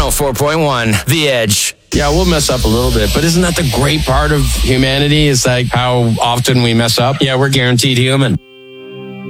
104.1, The Edge. Yeah, we'll mess up a little bit, but isn't that the great part of humanity? Is like how often we mess up? Yeah, we're guaranteed human.